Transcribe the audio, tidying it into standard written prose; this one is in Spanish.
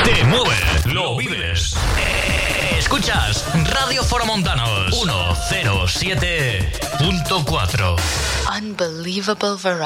Te mueve, lo vives. Escuchas Radio Foromontanos 107.4. Unbelievable variety.